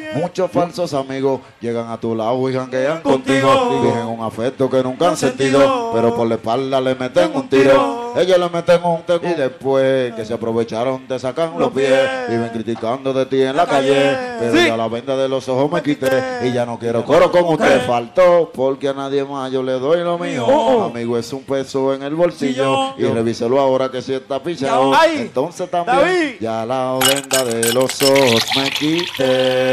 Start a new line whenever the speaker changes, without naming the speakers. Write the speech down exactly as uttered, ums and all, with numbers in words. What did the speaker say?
Muchos falsos amigos llegan a tu lado y janguean contigo.
Contigo.
Dicen un afecto que nunca han
Han
sentido,
sentido.
pero por la espalda le meten un
tiro.
tiro. Ellos le meten un teco y después que se aprovecharon te sacan los
Los
pies.
pies.
Viven criticando de ti en la
La
calle,
calle.
pero
Sí.
ya la venda de los ojos me quité
quité.
y ya no quiero coro con usted. Faltó porque a nadie más yo le doy lo mío.
Oh, oh.
Amigo, es un peso en el bolsillo
Yo.
y revíselo ahora que si está pichado.
Ay.
Entonces también
David.
ya la venda de los ojos me quité.